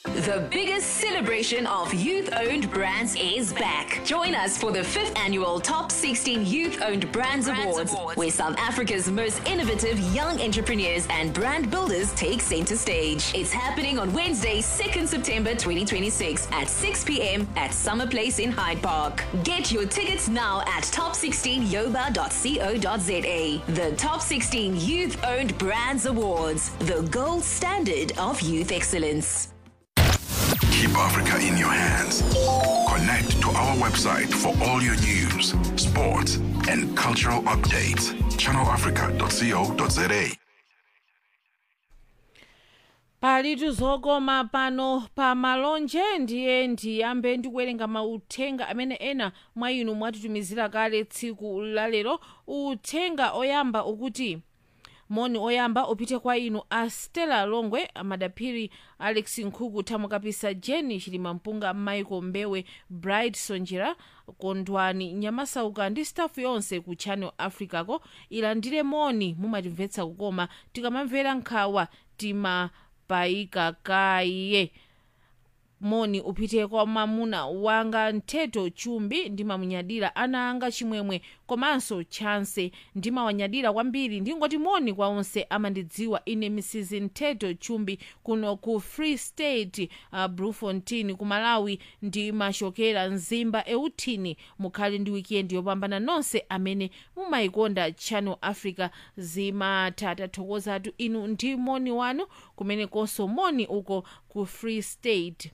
The biggest celebration of youth-owned brands is back. Join us for the 5th annual Top 16 Youth-Owned Brands Awards, where South Africa's most innovative young entrepreneurs and brand builders take center stage. It's happening on Wednesday, 2nd September 2026 at 6 p.m. at Summer Place in Hyde Park. Get your tickets now at top16yoba.co.za. The Top 16 Youth-Owned Brands Awards, the gold standard of youth excellence. Keep Africa in your hands. Connect to our website for all your news, sports, and cultural updates. channelafrica.co.za. Palitu zokoma pano pa malonje ndiye ndiyambe ndikuwerenga mauthenga amene ena mwa inu mwatitumizira kale tsiku lalero. Uthenga oyamba ukuti moni oyamba upite kwa inu a Stella Longwe, Amadaphiri, Alex Nkhuku, Thamukapisa, Jenny Chilimampunga, Michael Mbewe, Bright Sonjera, Kondwani Nyamasauka ndi staff yonse ku Channel Africa ko. Ilandire moni, mumatimvetsa kukoma tikamamvera nkhawa timapayika kaye. Moni upite kwa mamuna wanga Ntheto Chumbi, ndimamunyadira ana anga Chimwemwe komanso Chance, ndimawanyadira kwambiri. Ndingoti moni kwa onse amandidziwa ine Mrs. Ntheto Chumbi kuno ku Free State, Bloemfontein ku Malawi. Ndimachokera Mzimba Eutini. Mukhale ndi weekend yopambana nonse amene mumayikonda Channel Africa. Tathokozatu inu ndi moni wanu kumene konso moni uko ku Free State.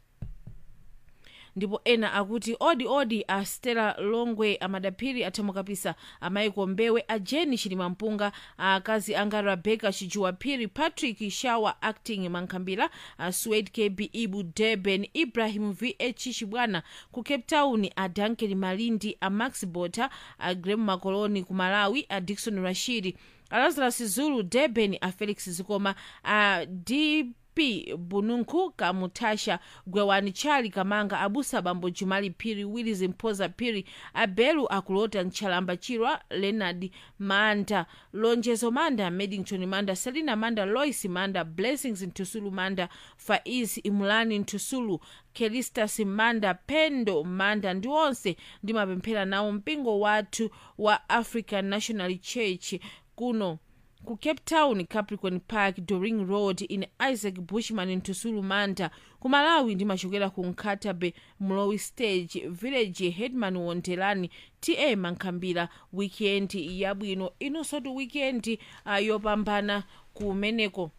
Ndipo ena akuti odi a Stella Longwe, Amadaphiri, Athamukapisa, Michael Mbewe, a Jenny Chilimampunga, akazi anga Rebecca Chijuwaphiri, Patrick Shawa acting Mankhambira, Swed KB Ibu Durban, Ibrahim VH Chibwana ku Cape Town, a Duncan Malindi, a Max Bota, a Graham Makoloni ku Malawi, a Dickson Rashidi, a Lazarus Zulu Durban, a Felix Zikoma, a DP Bununku Kamutasha, Gwewani Chali Kamanga, Abusa Bambo Jumali Piri, Willis Mpoza Piri, Abelu Akulota Nchalamba Chirwa, Leonard Manda, Lonjezo Manda, Medington Manda, Selina Manda, Lois Manda, Blessings Ntusulu Manda, Faiz Imulani Ntusulu, Kelista Simanda, Pendo Manda, ndi onse ndimapemphera nawo mpingo watu wa African National Church kuno ku Cape Town, Capricorn Park, Doring Road, in Isaac Bushman Ntusulu Manda. Ku Malawi ndimachokera ku Nkatabe, Mlowi Stage Village, Headman Wondelani, TA Mankhambira. Weekend yabwino inunso tu weekend yopambana kumeneko.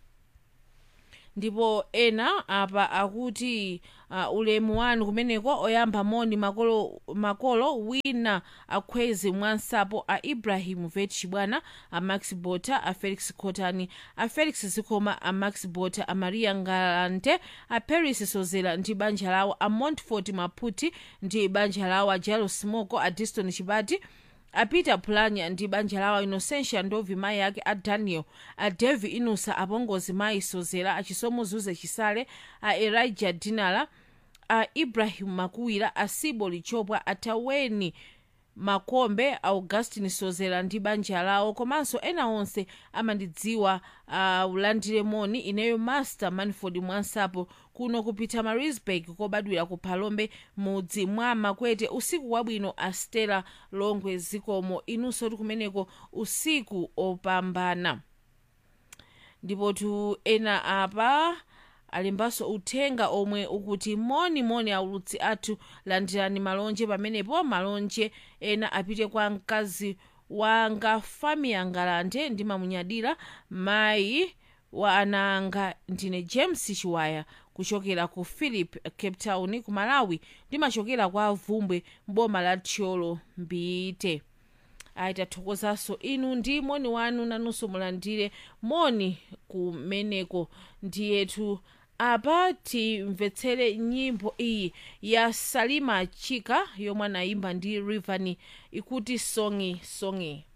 Ndipo ena apa akuti ulemu wanu kumeneko. Oyamba moni makolo wina akhwezi mwansapo a Ibrahim Vet Chibwana, a Max Bota, a Felix Kotani, a Felix Zikoma, a Max Bota, a Maria Ngalante, a Paris Sozela ndi banja lawo, a Montfort Maputi ndi banja lawo, a Jalo Smoko, a Diston Chibati, a Peter Planya ndi banja lawo, Innocentia Ndovi mai yake, a Daniel, a Devi Inusa, a Bongozi mai Sozela, a Chisomo Zuze Chisale, a Elijah Dinala, a Ibrahim Makuwira, a Sibo Lichopwa, a Taweni Makombe, a Augustine Sozela ndi banja lawo komanso ena onse amandidziwa. Ulandire moni ineyo Master Manford Mwansapo kuno kupita Marisburg kobadwira ku Phalombe mudzi mwa Makwete. Usiku wabwino a Stella Longwe Zikomo inunso kumeneko usiku opambana. Ndipo tu ena apa alimbaso uthenga omwe ukuti moni aulutsi athu, landirani malonje pamenepo. Malonje ena apite kwa mkazi wanga Fami Yangalante, ndimamunyadira mayi wa ananga ndine James Chiwaya kuchokera ku Philip Cape Town ku Malawi. Ndimachokera kwa Vumbwe mboma la Tcholo Mbite. Tathokozaso inu ndi moni wanu nanunso mulandire moni kumeneko. Ndiyetu apa timvetsere nyimbo iyi ya Salima Chika yomwe anayimba ndi Rivani ikuti songi.